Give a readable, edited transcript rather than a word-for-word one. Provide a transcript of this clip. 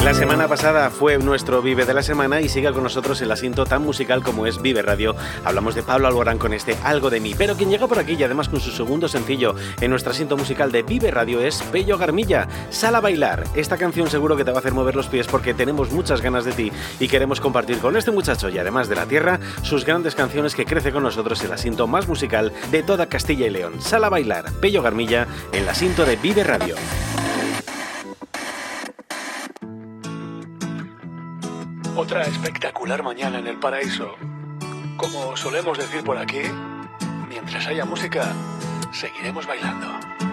La semana pasada fue nuestro Vive de la Semana y sigue con nosotros el asiento tan musical como es Vive Radio. Hablamos de Pablo Alborán con este Algo de mí, pero quien llega por aquí y además con su segundo sencillo en nuestro asiento musical de Vive Radio es Pello Garmilla, Sal a bailar. Esta canción seguro que te va a hacer mover los pies porque tenemos muchas ganas de ti y queremos compartir con este muchacho y además de la tierra sus grandes canciones que crece con nosotros el asiento más musical de toda Castilla y León. Sal a bailar, Pello Garmilla en el asiento de Vive Radio. Otra espectacular mañana en el paraíso. Como solemos decir por aquí, mientras haya música, seguiremos bailando.